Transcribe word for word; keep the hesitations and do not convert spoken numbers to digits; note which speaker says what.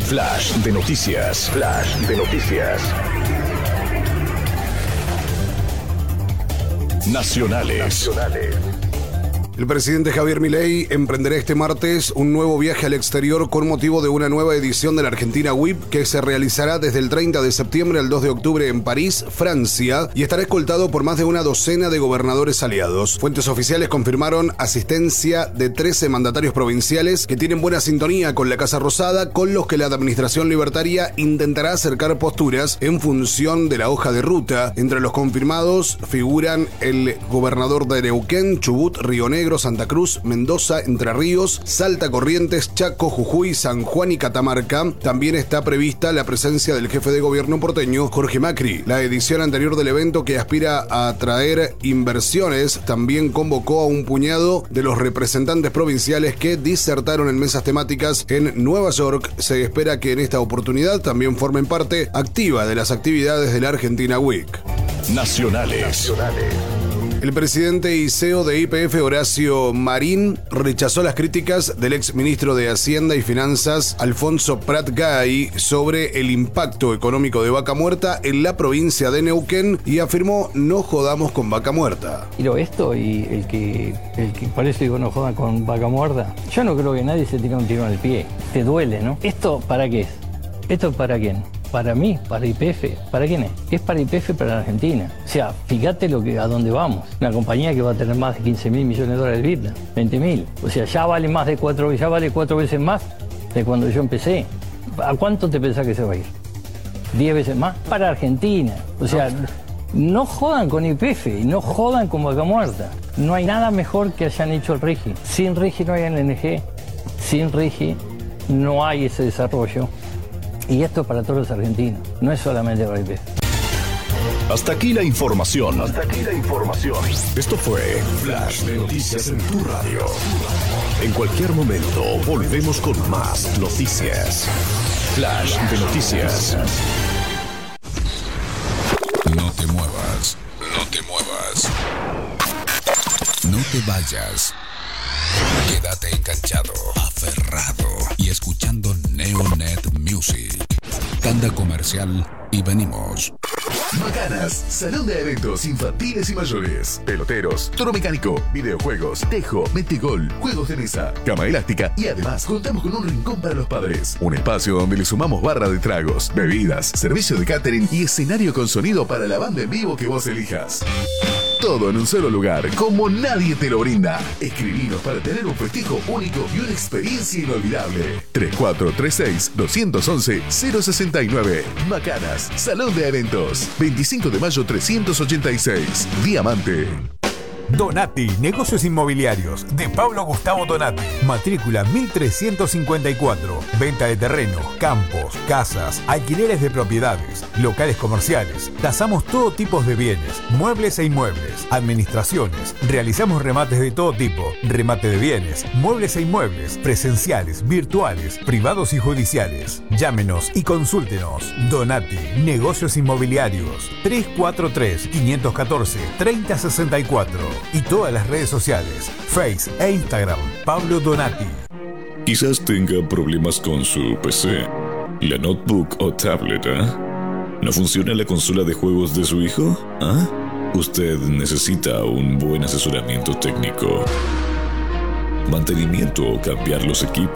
Speaker 1: Flash de noticias. Flash de noticias. Nacionales. Nacionales.
Speaker 2: El presidente Javier Milei emprenderá este martes un nuevo viaje al exterior con motivo de una nueva edición de la Argentina W I P que se realizará desde el treinta de septiembre al dos de octubre en París, Francia, y estará escoltado por más de una docena de gobernadores aliados. Fuentes oficiales confirmaron asistencia de trece mandatarios provinciales que tienen buena sintonía con la Casa Rosada, con los que la administración libertaria intentará acercar posturas en función de la hoja de ruta. Entre los confirmados figuran el gobernador de Neuquén, Chubut, Río Negro, Santa Cruz, Mendoza, Entre Ríos, Salta, Corrientes, Chaco, Jujuy, San Juan y Catamarca. También está prevista la presencia del jefe de gobierno porteño, Jorge Macri. La edición anterior del evento, que aspira a atraer inversiones, también convocó a un puñado de los representantes provinciales que disertaron en mesas temáticas en Nueva York. Se espera que en esta oportunidad también formen parte activa de las actividades de la Argentina Week.
Speaker 1: Nacionales. Nacionales.
Speaker 2: El presidente y C E O de Y P F, Horacio Marín, rechazó las críticas del ex ministro de Hacienda y Finanzas, Alfonso Prat Gay, sobre el impacto económico de Vaca Muerta en la provincia de Neuquén y afirmó: no jodamos con Vaca Muerta.
Speaker 3: Miro esto y el que, el que parece que no jodan con Vaca Muerta, yo no creo que nadie se tire un tiro en el pie. Te duele, ¿no? ¿Esto para qué es? ¿Esto es para quién? Para mí, para Y P F. ¿Para quién es? Es para Y P F, para la Argentina. O sea, fíjate lo que, a dónde vamos. Una compañía que va a tener más de quince mil millones de dólares de vida, veinte mil. O sea, ya vale más de cuatro, ya vale cuatro veces más de cuando yo empecé. ¿A cuánto te pensás que se va a ir? ¿Diez veces más? Para Argentina. O sea, no jodan con Y P F, no jodan con Vaca Muerta. No hay nada mejor que hayan hecho el RIGI. Sin RIGI no hay L N G. Sin RIGI no hay ese desarrollo. Y esto es para todos los argentinos, no es solamente para Y P F.
Speaker 1: Hasta aquí la información. Hasta aquí la información. Esto fue Flash de Noticias en tu radio. En cualquier momento volvemos con más noticias. Flash de Noticias.
Speaker 4: No te muevas, no te muevas. No te vayas. Quédate enganchado, aferrado y escuchando Neonet Music. Tanda comercial y venimos.
Speaker 5: Macanas, salón de eventos infantiles y mayores, peloteros, toro mecánico, videojuegos, tejo, metegol, juegos de mesa, cama elástica y además contamos con un rincón para los padres. Un espacio donde le sumamos barra de tragos, bebidas, servicio de catering y escenario con sonido para la banda en vivo que vos elijas. Todo en un solo lugar, como nadie te lo brinda. Escribinos para tener un festejo único y una experiencia inolvidable. tres cuatro tres seis, dos once, cero sesenta y nueve. Macanas, Salón de Eventos. veinticinco de mayo trescientos ochenta y seis. Diamante.
Speaker 6: Donati, negocios inmobiliarios, de Pablo Gustavo Donati. Matrícula mil trescientos cincuenta y cuatro. Venta de terreno, campos, casas, alquileres de propiedades, locales comerciales. Tasamos todo tipo de bienes, muebles e inmuebles, administraciones. Realizamos remates de todo tipo, remate de bienes, muebles e inmuebles, presenciales, virtuales, privados y judiciales. Llámenos y consúltenos. Donati, negocios inmobiliarios. tres cuatro tres, cinco uno cuatro, tres cero seis cuatro. Y todas las redes sociales, Face e Instagram, Pablo Donati.
Speaker 7: Quizás tenga problemas con su P C, la notebook o tablet, ¿eh? ¿No funciona la consola de juegos de su hijo? ¿Ah? Usted necesita un buen asesoramiento técnico, mantenimiento o cambiar los equipos.